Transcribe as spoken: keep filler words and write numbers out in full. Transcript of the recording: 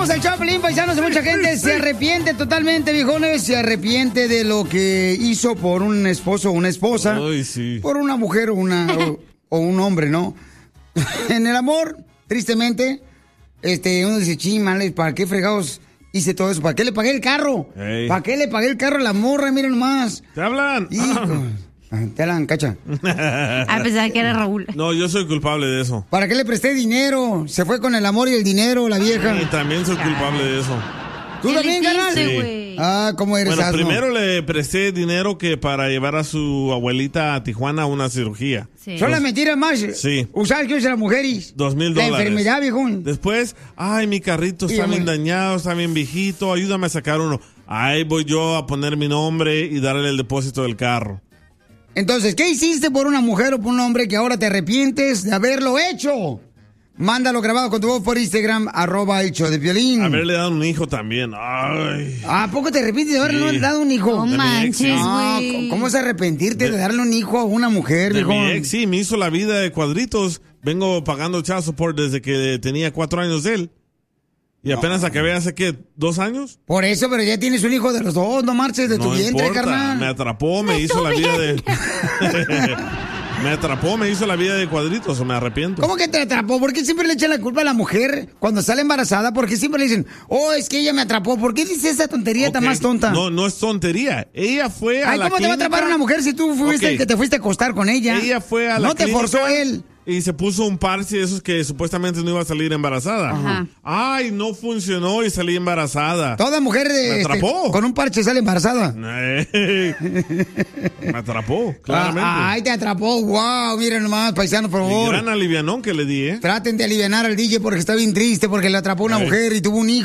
Regresamos al Choplin, paisanos. Mucha gente se arrepiente totalmente, viejones. Se arrepiente de lo que hizo por un esposo o una esposa. Ay, sí. Por una mujer o, una, o, o un hombre, ¿no? En el amor, tristemente, este, uno dice, chimales, ¿para qué fregados hice todo eso? ¿Para qué le pagué el carro? Hey. ¿Para qué le pagué el carro a la morra? Miren nomás. ¿Te hablan? Hijo. Te hablan, cacha. A pesar que era Raúl. No, yo soy culpable de eso. ¿Para qué le presté dinero? Se fue con el amor y el dinero, la vieja. Y también soy culpable de eso. ¿Tú también, carnal? Sí. Ah, ¿cómo eres, Bueno, asno? primero le presté dinero que para llevar a su abuelita a Tijuana a una cirugía. Sí. Son las mentiras más. Sí. Usar que usan las mujeres. Dos mil La dólares. enfermedad, viejón. Después, ay, mi carrito está Sí, bien amor. dañado, está bien viejito, ayúdame a sacar uno. Ahí voy yo a poner mi nombre y darle el depósito del carro. Entonces, ¿qué hiciste por una mujer o por un hombre que ahora te arrepientes de haberlo hecho? Mándalo grabado con tu voz por Instagram, arroba el show de Piolín. Haberle dado un hijo también. Ay. ¿A poco te arrepientes de haberle Sí. dado un hijo? No manches, No, güey. ¿cómo se arrepentirte de, De- darle un hijo a una mujer, De viejón? mi ex, sí, me hizo la vida de cuadritos. Vengo pagando child support desde que tenía cuatro años de él. Y apenas acabé hace, ¿qué? ¿Dos años? Por eso, pero ya tienes un hijo de los dos, no marches de tu No vientre, importa, carnal. me atrapó, me hizo la vida de... me atrapó, me hizo la vida de cuadritos, o me arrepiento. ¿Cómo que te atrapó? ¿Por qué siempre le echan la culpa a la mujer cuando sale embarazada? ¿Por qué siempre le dicen, oh, es que ella me atrapó? ¿Por qué dice esa tontería tan Ok, más tonta? No, no es tontería. Ella fue a Ay, la ¿cómo te va a clínica- atrapar una mujer si tú fuiste Ok. el que te fuiste a acostar con ella? Ella fue a la No te clínica forzó él. Y se puso un parche de esos que supuestamente no iba a salir embarazada. Ajá. Ay, no funcionó y salí embarazada. Toda mujer de, Me este, atrapó. con un parche sale embarazada. Ey. Me atrapó, claramente. Ah, ay, te atrapó. Wow, miren nomás, paisanos, por El favor. gran alivianón que le di, ¿eh? Traten de alivianar al D J porque está bien triste porque le atrapó una Ay. mujer y tuvo un hijo.